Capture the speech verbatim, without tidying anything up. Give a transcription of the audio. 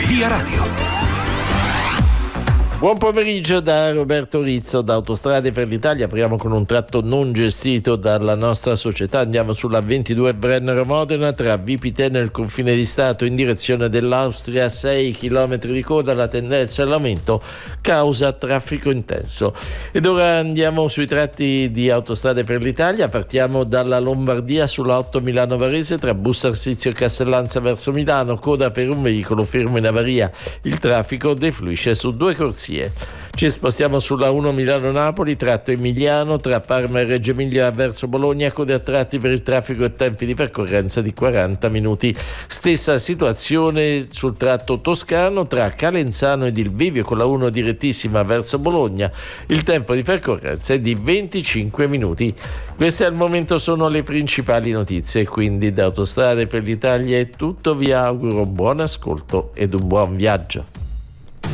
Via Radio. Buon pomeriggio da Roberto Rizzo da Autostrade per l'Italia. Apriamo con un tratto non gestito dalla nostra società. Andiamo sulla ventidue Brennero-Modena tra Vipiteno e il confine di Stato in direzione dell'Austria, sei chilometri di coda, la tendenza all'aumento causa traffico intenso. Ed ora andiamo sui tratti di Autostrade per l'Italia. Partiamo dalla Lombardia sulla otto Milano-Varese tra Busto Arsizio e Castellanza verso Milano, coda per un veicolo fermo in avaria. Il traffico defluisce su due corsie. Ci spostiamo sulla uno Milano-Napoli, tratto Emiliano tra Parma e Reggio Emilia verso Bologna, code a tratti per il traffico e tempi di percorrenza di quaranta minuti. Stessa situazione sul tratto toscano tra Calenzano ed il Bivio con la uno direttissima verso Bologna, il tempo di percorrenza è di venticinque minuti. Queste al momento sono le principali notizie, quindi da Autostrade per l'Italia è tutto, vi auguro un buon ascolto ed un buon viaggio.